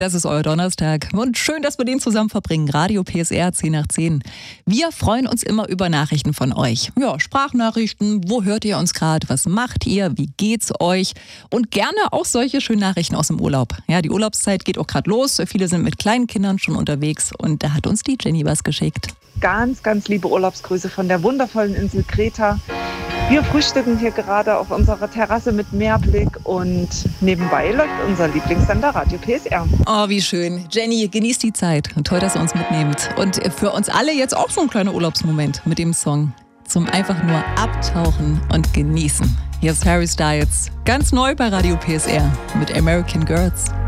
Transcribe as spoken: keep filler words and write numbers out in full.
Das ist euer Donnerstag und schön, dass wir den zusammen verbringen. Radio P S R zehn nach zehn. Wir freuen uns immer über Nachrichten von euch. Ja, Sprachnachrichten, wo hört ihr uns gerade, was macht ihr, wie geht's euch? Und gerne auch solche schönen Nachrichten aus dem Urlaub. Ja, die Urlaubszeit geht auch gerade los. Viele sind mit kleinen Kindern schon unterwegs und da hat uns die Jenny was geschickt. Ganz, ganz liebe Urlaubsgrüße von der wundervollen Insel Kreta. Wir frühstücken hier gerade auf unserer Terrasse mit Meerblick und nebenbei läuft unser Lieblingssender Radio P S R. Oh, wie schön. Jenny, genießt die Zeit und toll, dass ihr uns mitnehmt. Und für uns alle jetzt auch so ein kleiner Urlaubsmoment mit dem Song. Zum einfach nur abtauchen und genießen. Hier ist Harry Styles, ganz neu bei Radio P S R mit American Girls.